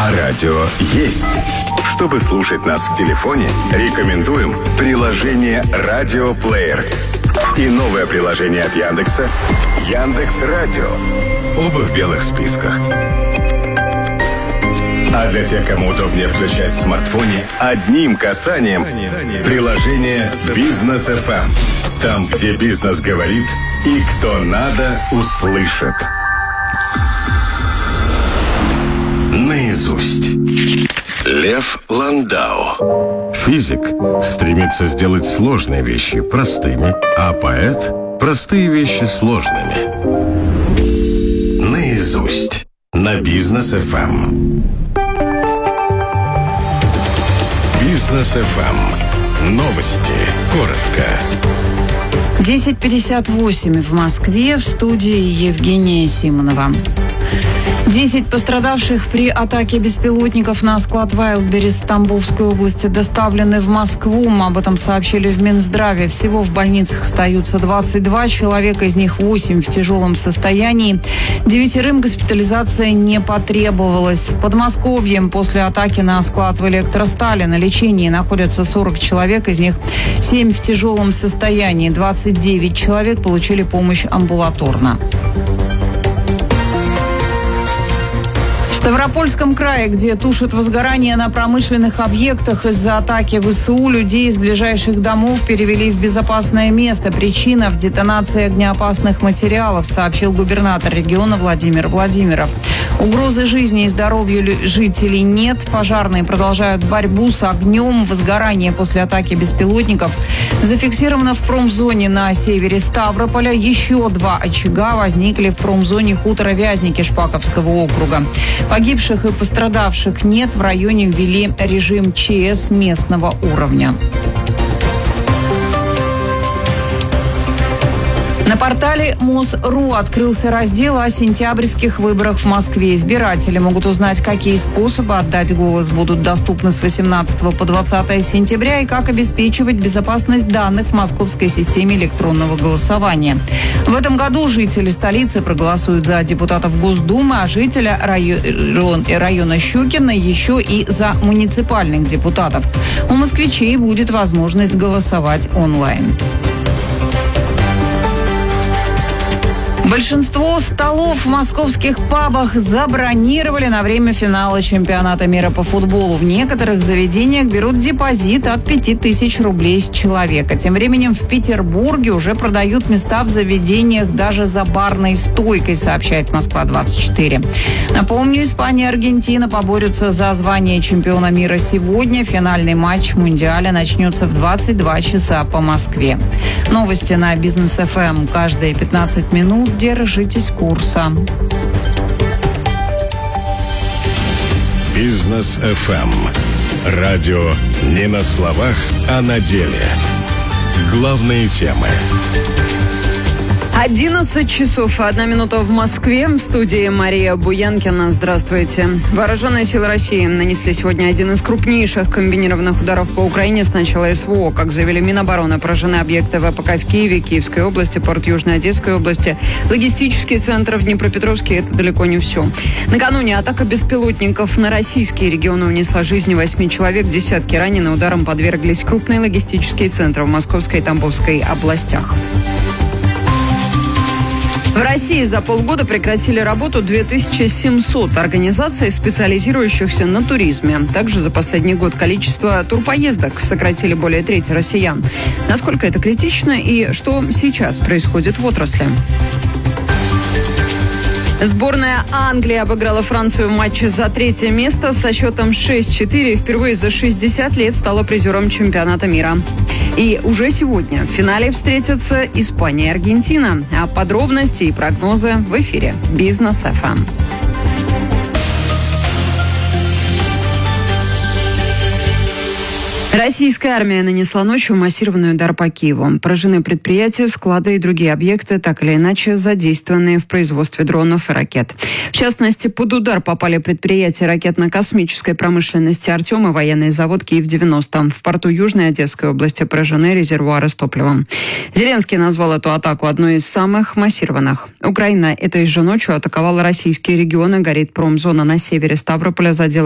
А радио есть. Чтобы слушать нас в телефоне, рекомендуем приложение «Радиоплеер». И новое приложение от Яндекса «Яндекс.Радио». Оба в белых списках. А для тех, кому удобнее включать в смартфоне, одним касанием приложение «Бизнес FM». Там, где бизнес говорит и кто надо, услышит. Наизусть. Лев Ландау. Физик стремится сделать сложные вещи простыми, а поэт – простые вещи сложными. Наизусть. На Бизнес FM. Бизнес FM. Новости. Коротко. 10:58 в Москве. В студии Евгения Симонова. 10 пострадавших при атаке беспилотников на склад Wildberries в Тамбовской области доставлены в Москву. Об этом сообщили в Минздраве. Всего в больницах остаются 22 человека, из них 8 в тяжелом состоянии. 9 госпитализация не потребовалась. В Подмосковье после атаки на склад в Электростале на лечении находятся 40 человек, из них 7 в тяжелом состоянии. 29 человек получили помощь амбулаторно. В Ставропольском крае, где тушат возгорание на промышленных объектах из-за атаки ВСУ, людей из ближайших домов перевели в безопасное место. Причина в детонации огнеопасных материалов, сообщил губернатор региона Владимир Владимиров. Угрозы жизни и здоровью жителей нет. Пожарные продолжают борьбу с огнем. Возгорание после атаки беспилотников зафиксировано в промзоне на севере Ставрополя. Еще 2 очага возникли в промзоне хутора Вязники Шпаковского округа. Погибших и пострадавших нет. В районе ввели режим ЧС местного уровня. На портале МОЗ.ру открылся раздел о сентябрьских выборах в Москве. Избиратели могут узнать, какие способы отдать голос будут доступны с 18 по 20 сентября и как обеспечивать безопасность данных в московской системе электронного голосования. В этом году жители столицы проголосуют за депутатов Госдумы, а жителя района Щукино еще и за муниципальных депутатов. У москвичей будет возможность голосовать онлайн. Большинство столов в московских пабах забронировали на время финала чемпионата мира по футболу. В некоторых заведениях берут депозит от 5000 рублей с человека. Тем временем в Петербурге уже продают места в заведениях даже за барной стойкой, сообщает Москва-24. Напомню, Испания и Аргентина поборются за звание чемпиона мира сегодня. Финальный матч Мундиаля начнется в 22 часа по Москве. Новости на Бизнес FM каждые 15 минут. Держитесь курса. Бизнес FM. Радио не на словах, а на деле. Главные темы. 11 часов 1 минута в Москве. В студии Мария Буянкина. Здравствуйте. Вооруженные силы России нанесли сегодня один из крупнейших комбинированных ударов по Украине с начала СВО. Как заявили Минобороны, поражены объекты ВПК в Киеве, Киевской области, порт Южной Одесской области, логистический центр в Днепропетровске. Это далеко не все. Накануне атака беспилотников на российские регионы унесла жизни 8 человек. Десятки ранены. Ударом подверглись крупные логистические центры в Московской и Тамбовской областях. В России за полгода прекратили работу 2700 организаций, специализирующихся на туризме. Также за последний год количество турпоездок сократили более трети россиян. Насколько это критично и что сейчас происходит в отрасли? Сборная Англии обыграла Францию в матче за 3-е место со счетом 6-4. Впервые за 60 лет стала призером чемпионата мира. И уже сегодня в финале встретятся Испания и Аргентина. А подробности и прогнозы в эфире Бизнес FM. Российская армия нанесла ночью массированный удар по Киеву. Поражены предприятия, склады и другие объекты, так или иначе задействованные в производстве дронов и ракет. В частности, под удар попали предприятия ракетно-космической промышленности «Артем» и военный завод «Киев-90». В порту Южной Одесской области поражены резервуары с топливом. Зеленский назвал эту атаку одной из самых массированных. Украина этой же ночью атаковала российские регионы. Горит промзона на севере Ставрополя, задела